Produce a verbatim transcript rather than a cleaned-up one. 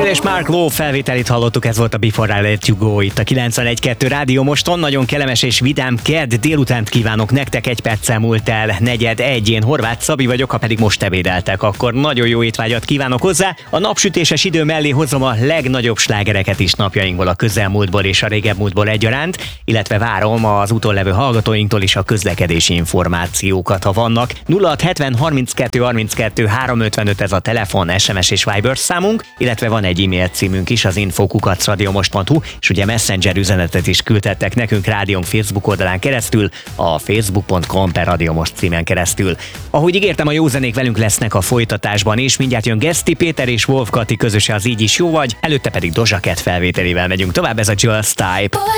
Gabriel és Mark Lowe felvételét hallottuk, ez volt a Before I Let You Go itt a kilencvenegy kettő Rádió Moston. Nagyon kellemes és vidám kedd délutánt kívánok nektek, egy perccel múlt el negyed egy. Én Horváth Szabi vagyok, ha pedig most ebédeltek, akkor nagyon jó étvágyat kívánok hozzá. A napsütéses idő mellé hozom a legnagyobb slágereket is napjainkból, a közelmúltból és a régebb múltból egyaránt, illetve várom az úton levő hallgatóinktól is a közlekedési információkat, ha vannak. nulla hat hetven harminckettő harminckettő háromszázötvenöt ez a telefon, es em es és Viber számunk, illetve van egy e-mail címünk is, az info kukac radiomost pont hu, és ugye Messenger üzenetet is küldtettek nekünk rádiónk Facebook oldalán keresztül, a facebook pont com per radiomost címen keresztül. Ahogy ígértem, a jó zenék velünk lesznek a folytatásban, és mindjárt jön Geszti Péter és Wolf Kati közöse az Így is jó vagy, előtte pedig Doja Cat felvételével megyünk tovább, ez a Jules Type.